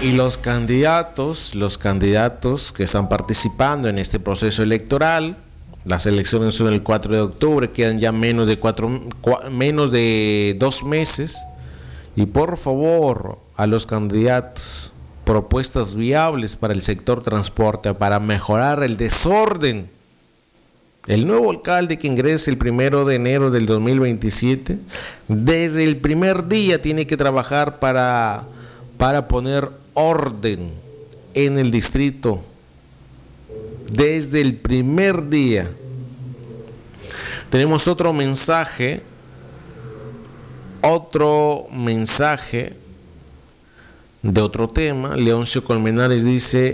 Y los candidatos que están participando en este proceso electoral, las elecciones son el 4 de octubre, quedan ya menos de 2 meses. Y por favor, a los candidatos, propuestas viables para el sector transporte, para mejorar el desorden. El nuevo alcalde que ingrese el 1 de enero del 2027, desde el primer día tiene que trabajar para poner orden en el distrito. Desde el primer día. Tenemos otro mensaje de otro tema. Leoncio Colmenares dice: